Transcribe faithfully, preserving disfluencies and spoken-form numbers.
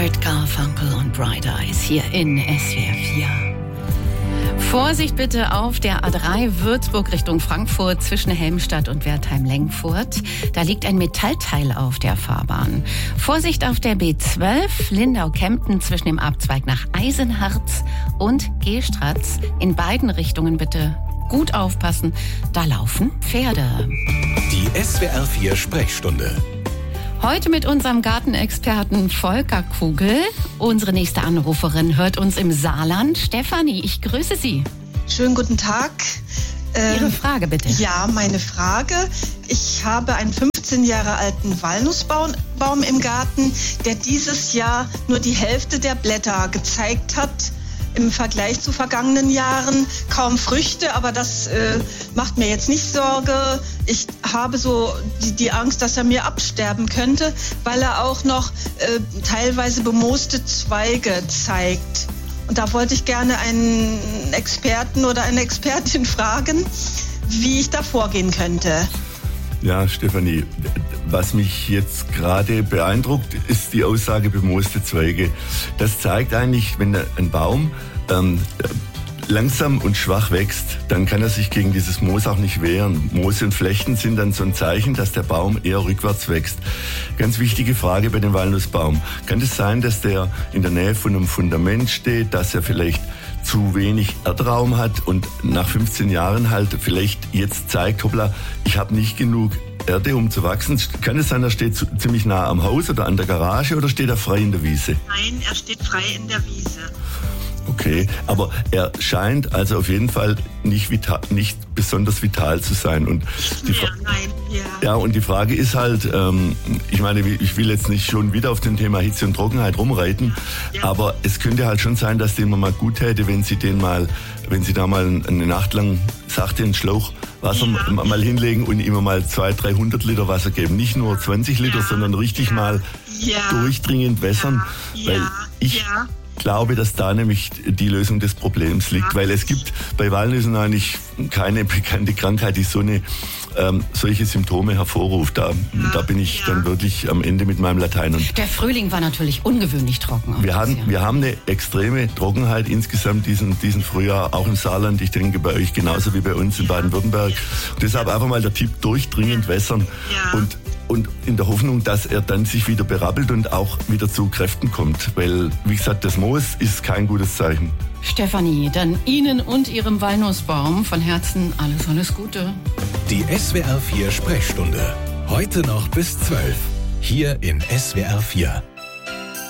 Art Garfunkel und Bright Eyes hier in S W R vier. Vorsicht bitte auf der A drei Würzburg Richtung Frankfurt zwischen Helmstadt und Wertheim-Lengfurt. Da liegt ein Metallteil auf der Fahrbahn. Vorsicht auf der B zwölf Lindau-Kempten zwischen dem Abzweig nach Eisenharz und Gestratz. In beiden Richtungen bitte gut aufpassen, da laufen Pferde. Die S W R vier Sprechstunde. Heute mit unserem Gartenexperten Volker Kugel. Unsere nächste Anruferin hört uns im Saarland. Stefanie, ich grüße Sie. Schönen guten Tag. Ähm, Ihre Frage bitte. Ja, meine Frage. Ich habe einen fünfzehn Jahre alten Walnussbaum Baum im Garten, der dieses Jahr nur die Hälfte der Blätter gezeigt hat. Im Vergleich zu vergangenen Jahren kaum Früchte, aber das äh, macht mir jetzt nicht Sorge. Ich habe so die, die Angst, dass er mir absterben könnte, weil er auch noch äh, teilweise bemooste Zweige zeigt. Und da wollte ich gerne einen Experten oder eine Expertin fragen, wie ich da vorgehen könnte. Ja, Stefanie, was mich jetzt gerade beeindruckt, ist die Aussage bemooste Zweige. Das zeigt eigentlich, wenn ein Baum ähm, langsam und schwach wächst, dann kann er sich gegen dieses Moos auch nicht wehren. Moose und Flechten sind dann so ein Zeichen, dass der Baum eher rückwärts wächst. Ganz wichtige Frage bei dem Walnussbaum. Kann es sein, dass der in der Nähe von einem Fundament steht, dass er vielleicht zu wenig Erdraum hat und nach fünfzehn Jahren halt vielleicht jetzt zeigt, hoppla, ich habe nicht genug Erde, um zu wachsen? Kann es sein, er steht zu, ziemlich nah am Haus oder an der Garage oder steht er frei in der Wiese? Nein, er steht frei in der Wiese. Okay, aber er scheint also auf jeden Fall nicht vital, nicht besonders vital zu sein. Und die ja, nein, ja. Ja, und die Frage ist halt, ähm, ich meine, ich will jetzt nicht schon wieder auf dem Thema Hitze und Trockenheit rumreiten, ja. aber es könnte halt schon sein, dass dem man mal gut täte, wenn Sie den mal, wenn Sie da mal eine Nacht lang sachte einen Schlauch Wasser ja. mal hinlegen und immer mal zweihundert, dreihundert Liter Wasser geben. Nicht nur zwanzig Liter, ja. sondern richtig ja. mal ja. durchdringend wässern, ja. weil ja. ich ja. glaube, dass da nämlich die Lösung des Problems liegt, weil es gibt bei Walnüssen eigentlich keine bekannte Krankheit, die so eine ähm, solche Symptome hervorruft. Da, ja, da bin ich ja. dann wirklich am Ende mit meinem Latein. Und der Frühling war natürlich ungewöhnlich trocken. Wir haben, wir haben eine extreme Trockenheit insgesamt diesen, diesen Frühjahr, auch im Saarland. Ich denke bei euch genauso wie bei uns in Baden-Württemberg. Und deshalb einfach mal der Tipp, durchdringend wässern ja. und Und in der Hoffnung, dass er dann sich wieder berappelt und auch wieder zu Kräften kommt. Weil, wie gesagt, das Moos ist kein gutes Zeichen. Stefanie, dann Ihnen und Ihrem Walnussbaum von Herzen alles, alles Gute. Die S W R vier Sprechstunde. Heute noch bis zwölf. Hier in S W R vier.